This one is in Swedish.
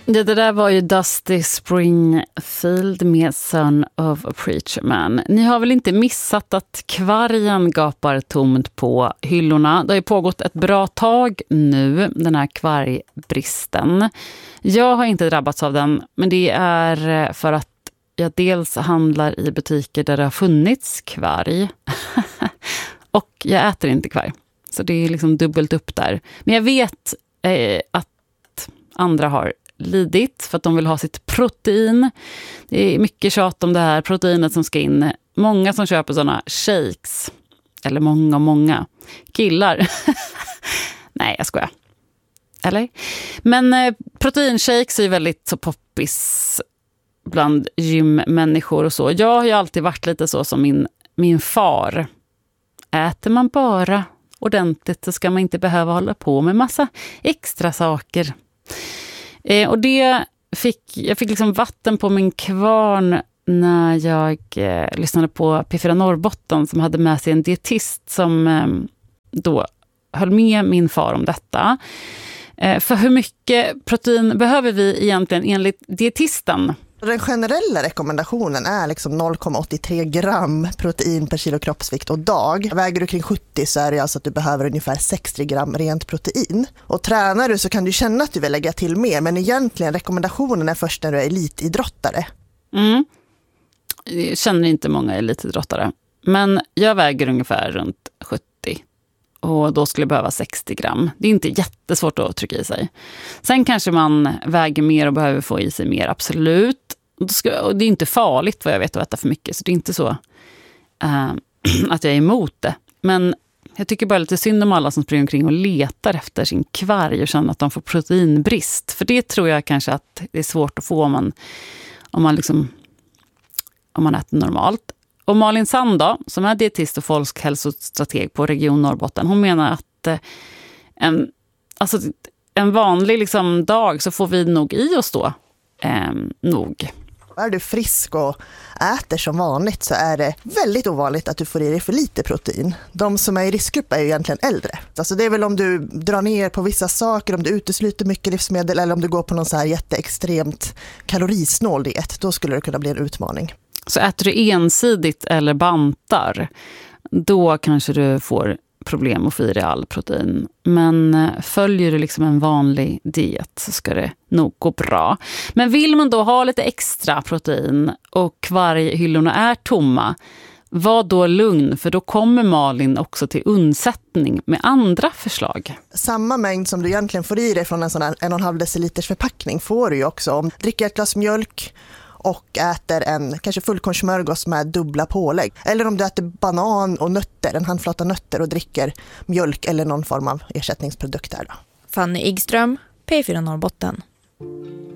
Det där var ju Dusty Springfield med Son of a Preacher Man. Ni har väl inte missat att kvargen gapar tomt på hyllorna. Det har ju pågått ett bra tag nu, den här kvargbristen. Jag har inte drabbats av den, men det är för att jag dels handlar i butiker där det har funnits kvarg. Och jag äter inte kvarg. Så det är liksom dubbelt upp där. Men jag vet att andra har lidit för att de vill ha sitt protein. Det är mycket tjat om det här proteinet som ska in. Många som köper sådana shakes. Eller många killar. Nej, jag skojar. Eller? Men proteinshakes är ju väldigt så poppis bland gymmänniskor och så. Jag har ju alltid varit lite så som min far. Äter man bara ordentligt så ska man inte behöva hålla på med massa extra saker. Och jag fick liksom vatten på min kvarn när jag lyssnade på P4 Norrbotten som hade med sig en dietist som då höll med min far om detta. För hur mycket protein behöver vi egentligen enligt dietisten? Den generella rekommendationen är liksom 0,83 gram protein per kilo kroppsvikt och dag. Väger du kring 70 så är det alltså att du behöver ungefär 60 gram rent protein. Och tränar du så kan du känna att du vill lägga till mer, men egentligen rekommendationen är först när du är elitidrottare. Jag känner inte många elitidrottare, men jag väger ungefär runt 70. Och då skulle jag behöva 60 gram. Det är inte jättesvårt att trycka i sig. Sen kanske man väger mer och behöver få i sig mer, absolut. Och det är inte farligt vad jag vet att äta för mycket. Så det är inte så att jag är emot det. Men jag tycker bara lite synd om alla som springer omkring och letar efter sin kvarg och känner att de får proteinbrist. För det tror jag kanske att det är svårt att få om man äter normalt. Och Malin Sand som är dietist och folkhälsostrateg på Region Norrbotten, hon menar att en vanlig liksom dag så får vi nog i oss då. Nog. Är du frisk och äter som vanligt så är det väldigt ovanligt att du får i dig för lite protein. De som är i riskgrupp är ju egentligen äldre. Alltså det är väl om du drar ner på vissa saker, om du utesluter mycket livsmedel eller om du går på någon så här jätteextremt kalorisnål diet, då skulle det kunna bli en utmaning. Så äter du ensidigt eller bantar, då kanske du får problem att få i dig all protein. Men följer du liksom en vanlig diet så ska det nog gå bra. Men vill man då ha lite extra protein och kvarghyllorna är tomma, var då lugn, för då kommer Malin också till undsättning med andra förslag. Samma mängd som du egentligen får i dig från en sån här 1,5 deciliters förpackning får du ju också om du dricker ett glas mjölk och äter en kanske fullkornssmörgås med dubbla pålägg. Eller om du äter banan och nötter, en handflata nötter och dricker mjölk eller någon form av ersättningsprodukt där då. Fanny Igström, P4 Norrbotten.